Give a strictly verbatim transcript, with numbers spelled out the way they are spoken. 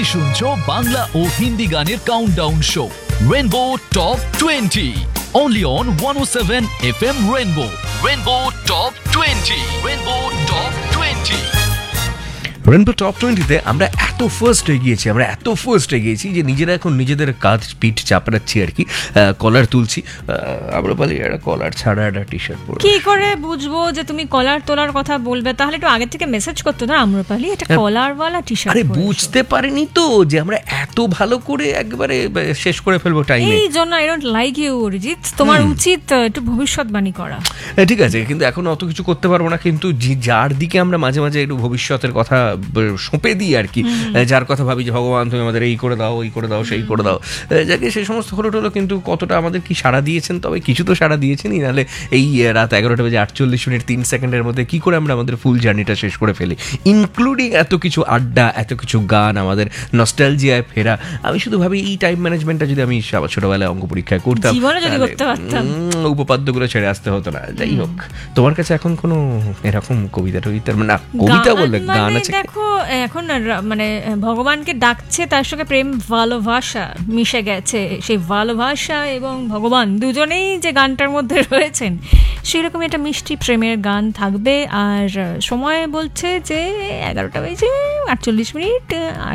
শুনছো বাংলা ও হিন্দি গানের countdown show rainbow top twenty only on one oh seven F M Rainbow. Rainbow Top twenty. Rainbow Top twenty. Rainbow top টোয়েন্টিতে আমরা এত first এগিয়েছি আমরা এত first এগিয়েছি যে নিজেরা এখন নিজেদের কাঁধ পিঠ চাপড়াচ্ছি আর কি, কলার তুলছি। আমরা বলি একটা কলার ছাড়া একটা টি শার্ট পরে কি করে বুঝবো যে তুমি কলার তোলার কথা বলবে? তাহলে একটু আগে থেকে মেসেজ করতে না আম্রপালি, এটা কলারওয়ালা টি শার্ট। আরে বুঝতে পারিনি তো যে আমরা এত ভালো করে একবারে শেষ করে ফেলবো টাইমে। এই জন্য I don't like you Arijit, তোমার উচিত একটু ভবিষ্যৎবাণী করা। ঠিক আছে, কিন্তু এখন অত কিছু করতে পারবো না, কিন্তু যার দিকে আমরা মাঝে মাঝে একটু ভবিষ্যতের কথা সঁপে দিই আর কি, যার কথা ভাবি যে ভগবান তুমি আমাদের এই করে দাও ওই করে দাও সেই করে দাও, যাকে সেই সমস্ত হলো টলো, কিন্তু কতটা আমাদের কি সাড়া দিয়েছেন? তবে কিছু তো সাড়া দিয়েছেনই, নাহলে এই রাত এগারোটা বাজে আটচল্লিশ মিনিট তিন সেকেন্ডের মধ্যে কি করে আমরা আমাদের ফুল জার্নিটা শেষ করে ফেলি, ইনক্লুডিং এত কিছু আড্ডা, এত কিছু গান, আমাদের নস্টালজিয়ায় ফেরা। আমি শুধু ভাবি এই টাইম ম্যানেজমেন্টটা যদি আমি ছোটবেলায় অঙ্ক পরীক্ষায় করতাম, উপপাদ্যগুলো ছেড়ে আসতে হতো না। যাই হোক, তোমার কাছে এখন কোনো এরকম কবিতা টবিতা না, কবিতা বললে গান আছে? দেখো এখন মানে ভগবানকে ডাকছে, তার সঙ্গে প্রেম ভালোবাসা মিশে গেছে। সেই ভালোবাসা এবং ভগবান দুজনেই যে গানটার মধ্যে রয়েছেন, সেরকম একটা মিষ্টি প্রেমের গান থাকবে। আর সময় বলছে যে এগারোটা বেজে আটচল্লিশ মিনিট।